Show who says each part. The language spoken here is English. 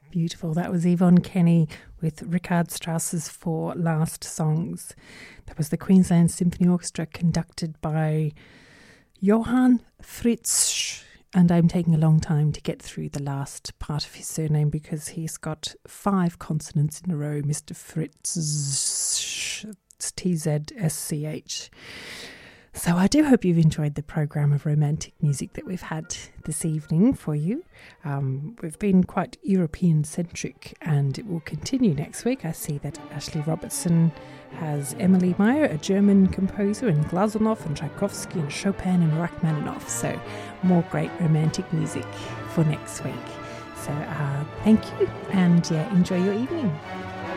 Speaker 1: Beautiful. That was Yvonne Kenny with Richard Strauss's Four Last Songs. That was the Queensland Symphony Orchestra conducted by Johann Fritsch. And I'm taking a long time to get through the last part of his surname because he's got 5 consonants in a row, Mr. Fritsch, T-Z-S-C-H. So I do hope you've enjoyed the program of romantic music that we've had this evening for you. We've been quite European-centric and it will continue next week. I see that Ashley Robertson has Emily Meyer, a German composer, and Glazunov and Tchaikovsky and Chopin and Rachmaninoff. So more great romantic music for next week. So thank you and enjoy your evening.